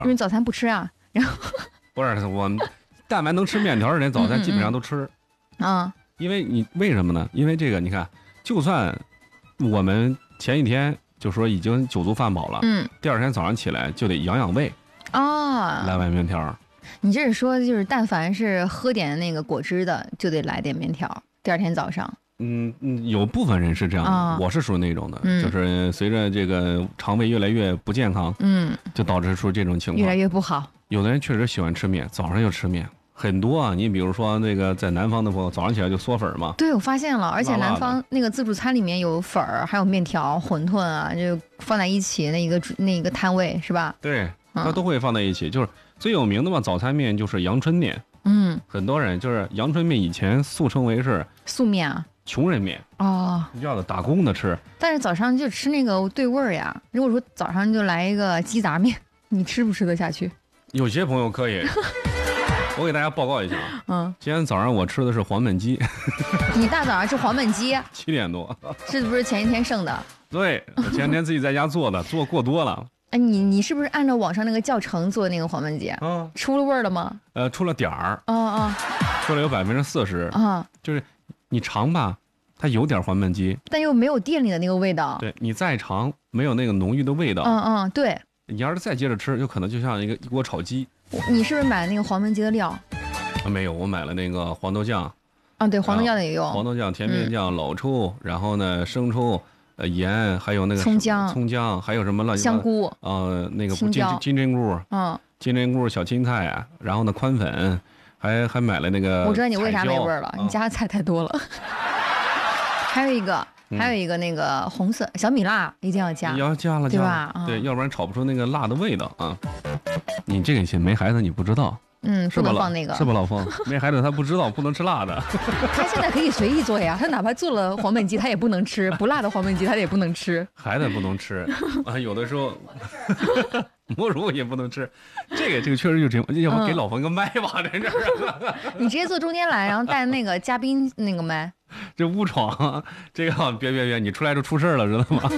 因为早餐不吃啊。然后不是我们，但凡能吃面条的人，早餐基本上都吃。因为你为什么呢？因为这个，你看，就算我们前一天就说已经酒足饭饱了，第二天早上起来就得养养胃啊，来碗面条。 你这是说，就是但凡是喝点那个果汁的，就得来点面条，第二天早上。 有部分人是这样的，我是属于那种的，就是随着这个肠胃越来越不健康，就导致出这种情况， 越来越不好。 有的人确实喜欢吃面，早上就吃面。很多啊，你比如说那个在南方的朋友，早上起来就嗦粉嘛。 对，我发现了，而且南方那个自助餐里面有粉儿，还有面条、馄饨啊，就放在一起，那一个摊位是吧？ 对，它都会放在一起。就是最有名的嘛，早餐面就是阳春面。很多人就是阳春面以前素称为是素面啊， 穷人面要的打工的吃。 但是早上就吃那个对味儿呀。如果说早上就来一个鸡杂面，你吃不吃得下去？ 有些朋友可以。我给大家报告一下今天早上我吃的是黄焖鸡。 你大早上吃黄焖鸡 ？7点多。 是不是前一天剩的？ 对，前天自己在家做的，做过多了。 哎，你是不是按照网上那个教程做那个黄焖鸡？出了味儿了吗？ 出了点儿。出了有40%。就是你尝吧，它有点黄焖鸡， 但又没有店里的那个味道。 对，你再尝没有那个浓郁的味道。 对。 你要是再接着吃，有可能就像一锅炒鸡。 你是不是买那个黄焖鸡的料？ 没有，我买了那个黄豆酱。 对，黄豆酱也用。 黄豆酱、甜面酱、老抽，然后呢生抽、盐，还有那个葱姜， 还有什么乱七八糟香菇。 那个金针菇。金针菇、小青菜啊，然后呢宽粉，还买了那个。 我知道你为啥没味儿了，你加的菜太多了。还有一个那个红色小米辣一定要加。 要加了， 对吧？ 对，要不然炒不出那个辣的味道啊。你这个没孩子你不知道。 不能放那个。 是吧，老冯？没孩子他不知道不能吃辣的。 他现在可以随意做呀，他哪怕做了黄焖鸡他也不能吃，不辣的黄焖鸡他也不能吃。 孩子不能吃有的时候母乳也不能吃。这个确实就这样，要不给老冯个麦吧？这是。 你直接坐中间来，然后带那个嘉宾那个麦。 这误闯，这个别，你出来就出事了，知道吗？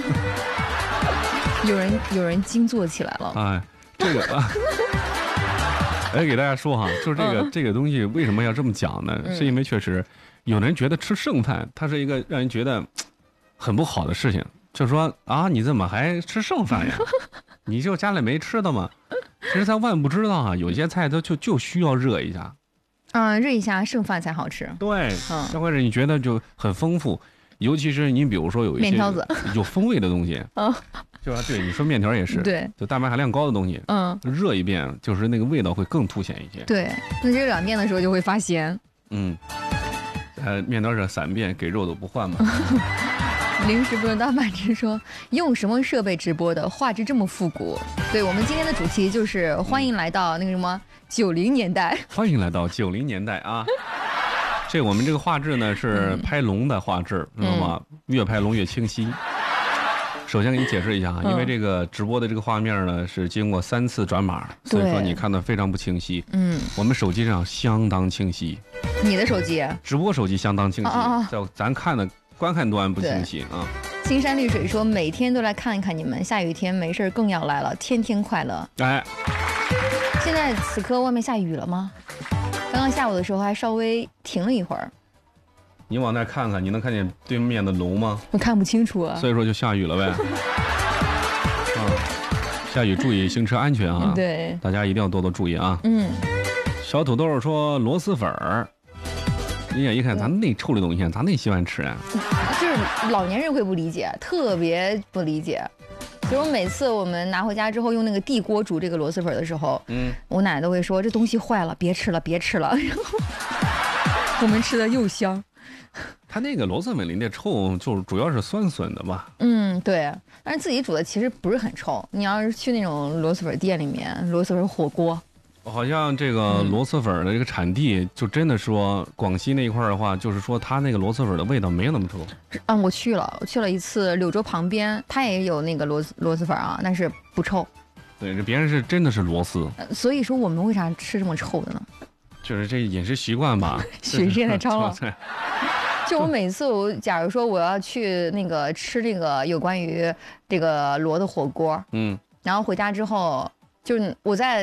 有人惊坐起来了。 这个给大家说哈，就是这个东西为什么要这么讲呢？是因为确实有人觉得吃剩饭，它是一个让人觉得很不好的事情，就说你怎么还吃剩饭呀？你就家里没吃的吗？其实咱万不知道有些菜它就需要热一下。 热一下剩饭才好吃。 对，相或者你觉得就很丰富，尤其是你比如说有一些面条子有风味的东西，就是对你说面条也是， 对， 就蛋白含量高的东西，热一遍就是那个味道会更凸显一些。 对，那热两遍的时候就会发咸。 面条是3遍，给肉都不换嘛。 零食不能当饭吃说用什么设备直播的，画质这么复古。对，我们今天的主题就是欢迎来到那个什么90年代。 欢迎来到90年代啊！这我们这个画质呢是拍龙的画质，知道吗？越拍龙越清晰。首先给你解释一下因为这个直播的这个画面呢是经过3次转码，所以说你看的非常不清晰。我们手机上相当清晰。 你的手机？ 直播手机相当清晰，咱看的观看端不清晰啊。 青山绿水说每天都来看一看你们，下雨天没事更要来了，天天快乐。现在此刻外面下雨了吗？刚刚下午的时候还稍微停了一会儿。 你往那看看，你能看见对面的龙吗？ 我看不清楚啊。 所以说就下雨了呗。下雨注意行车安全啊！ 对， 大家一定要多多注意啊。小土豆说螺蛳粉儿，人家一看咱那臭的东西，咱那喜欢吃啊。 就是老年人会不理解，特别不理解。所以我每次我们拿回家之后用那个地锅煮这个螺蛳粉的时候，我奶奶都会说这东西坏了，别吃了，别吃了。然后我们吃的又香。 它那个螺蛳粉里那臭，就是主要是酸笋的吧？ 对。但是自己煮的其实不是很臭。你要是去那种螺蛳粉店里面，螺蛳粉火锅， 好像这个螺蛳粉的这个产地，就真的说广西那一块的话，就是说它那个螺蛳粉的味道没有那么臭。 我去了一次柳州旁边，它也有那个螺蛳粉啊，但是不臭。 对，这别人是真的是螺丝。 所以说我们为啥吃这么臭的呢？ 就是这饮食习惯吧。 血液太超了。就我每次假如说我要去那个吃那个有关于这个螺的火锅，然后回家之后就是我在